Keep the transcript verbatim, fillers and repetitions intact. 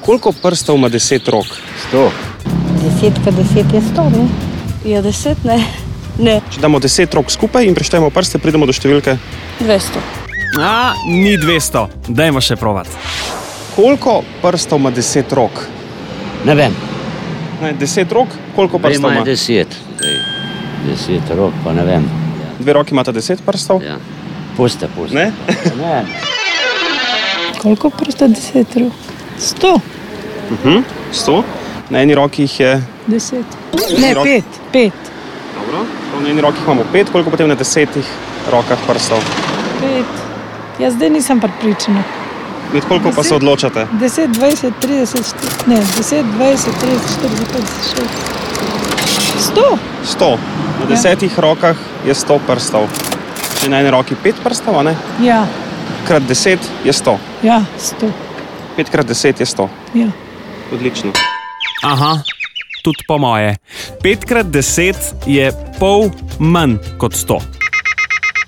Koliko prstov ima deset rok? Sto. Deset ka deset je sto, ne? Ja, deset, ne. Ne. Če damo deset rok skupaj in preštejemo prste, pridemo do številke dvesto. A, ni dvesto. Dajmo še provat. Koliko prstov ima deset rok? Ne vem. Ne, deset rok, koliko prstov Ima ima? je deset. Dej. Deset rok, pa ne vem. Dve roki imata deset prstov? Ja. Puste, puste. Ne? Ne. Koliko prsta deset rok? Sto. Uh-huh. Sto. Na eni roki jih je... Deset. Ne, rok- pet. Pet. Dobro. Na eni roki imamo pet, koliko potem na desetih rokah prstov? Pet. Jaz zdaj nisem prepričana. Med koliko pa se Deset. odločate? Deset, dvajset, trideset, štiri, ne, deset, dvajset, trideset, štirideset, petdeset, šestdeset. Sto. Sto. Na desetih rokah je sto prstov. Če na eni roki pet prstov, a ne? Ja, Krat deset je sto. ja, sto. Pet krat deset je sto. Ja. Odlično. Aha, tudi po moje. pet krat deset je pol manj kot sto.